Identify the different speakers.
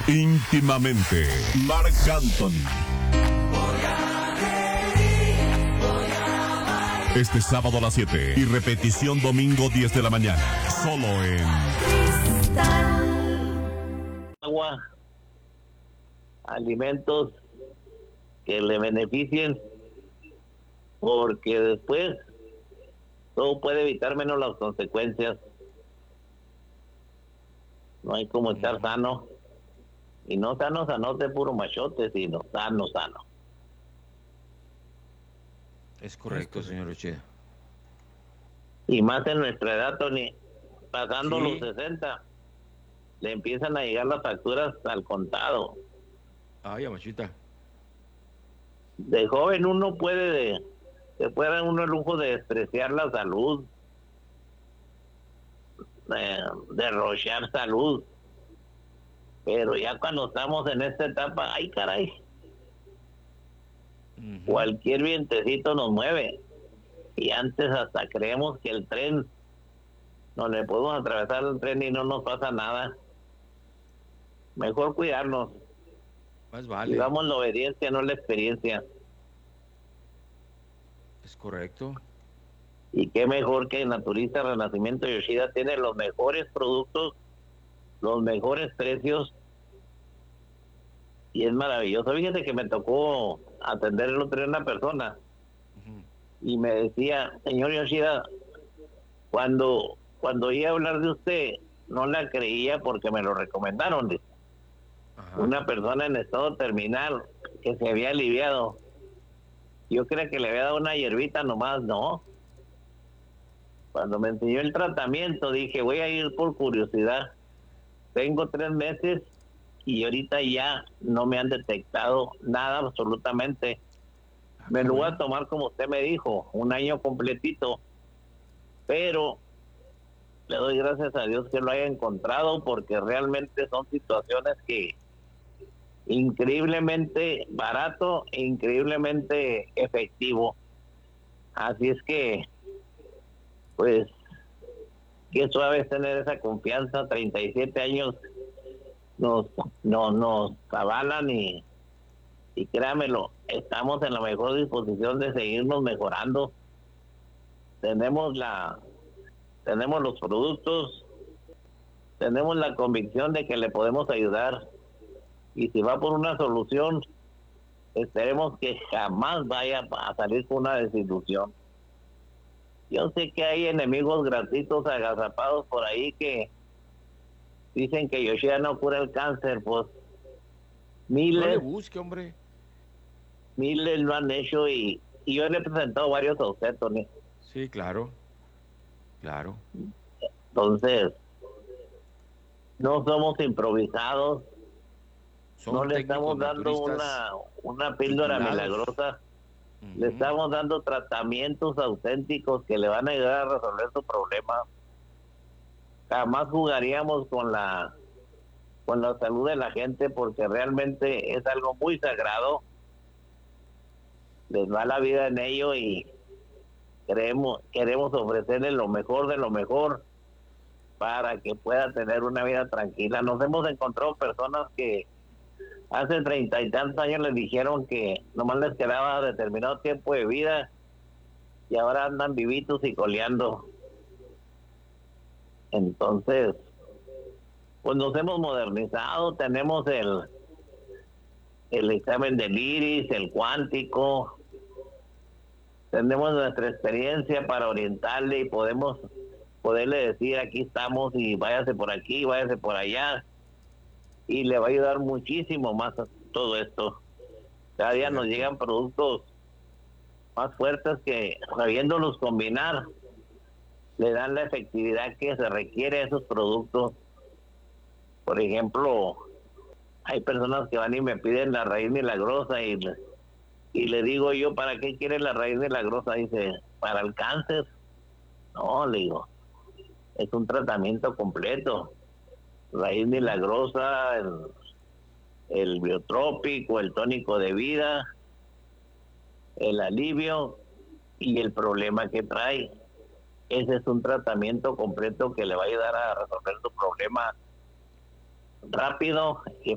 Speaker 1: Íntimamente, Marc Anthony. Este sábado a las 7 y repetición domingo 10 de la mañana. Solo en
Speaker 2: Agua, alimentos que le beneficien, porque después todo puede evitar menos las consecuencias. No hay como estar sano. Y no sano, sanote, puro machote, sino sano.
Speaker 3: Es correcto, señor Uchida.
Speaker 2: Y más en nuestra edad, Tony, pasando
Speaker 3: Sí.
Speaker 2: los 60, le empiezan a llegar las facturas al contado.
Speaker 3: Ay, amachita.
Speaker 2: De joven uno se puede dar uno el lujo de despreciar la salud, de derrochar salud. Pero ya cuando estamos en esta etapa, ay caray, cualquier vientecito nos mueve. Y antes hasta creemos que el tren, no le podemos atravesar el tren y no nos pasa nada. Mejor cuidarnos.
Speaker 3: Más vale.
Speaker 2: Digamos la obediencia, no la experiencia.
Speaker 3: Es correcto.
Speaker 2: Y qué mejor que Naturista Renacimiento Yoshida tiene los mejores productos, los mejores precios, y es maravilloso. Fíjese que me tocó atender el otro día a una persona y me decía, señor Yoshida, cuando oía hablar de usted no la creía porque me lo recomendaron, dice. Una persona en estado terminal que se había aliviado. Yo creía que le había dado una hierbita nomás, no. Cuando me enseñó el tratamiento dije, voy a ir por curiosidad. Tengo 3 meses y ahorita ya no me han detectado nada absolutamente. Me lo voy a tomar como usted me dijo, 1 año completito. Pero le doy gracias a Dios que lo haya encontrado, porque realmente son situaciones que increíblemente barato e increíblemente efectivo. Así es que, pues, qué suave es tener esa confianza. 37 años nos avalan y créamelo, estamos en la mejor disposición de seguirnos mejorando. Tenemos los productos, tenemos la convicción de que le podemos ayudar, y si va por una solución, esperemos que jamás vaya a salir con una desilusión. Yo sé que hay enemigos gratuitos agazapados por ahí que dicen que Yoshida no cura el cáncer, pues miles,
Speaker 3: No le busque, hombre.
Speaker 2: Miles lo han hecho, y yo le he presentado varios a usted, Tony.
Speaker 3: Sí, claro.
Speaker 2: Entonces, no somos improvisados, no le estamos dando una píldora milagrosa, le estamos dando tratamientos auténticos que le van a ayudar a resolver su problema. Jamás jugaríamos con la salud de la gente, porque realmente es algo muy sagrado. Les va la vida en ello, y queremos ofrecerles lo mejor de lo mejor para que pueda tener una vida tranquila. Nos hemos encontrado personas que hace 30 y tantos años les dijeron que nomás les quedaba determinado tiempo de vida, y ahora andan vivitos y coleando. Entonces, pues nos hemos modernizado, tenemos el examen del iris, el cuántico, tenemos nuestra experiencia para orientarle, y poderle decir, aquí estamos y váyase por aquí, váyase por allá, y le va a ayudar muchísimo más a todo esto. Cada día nos llegan productos más fuertes que, sabiéndolos combinar, le dan la efectividad que se requiere a esos productos. Por ejemplo, hay personas que van y me piden la raíz milagrosa, y le digo yo, ¿para qué quiere la raíz milagrosa? Dice, para el cáncer. No, le digo, es un tratamiento completo. Raíz milagrosa, el biotrópico, el tónico de vida, el alivio y el problema que trae. Ese es un tratamiento completo que le va a ayudar a resolver su problema rápido,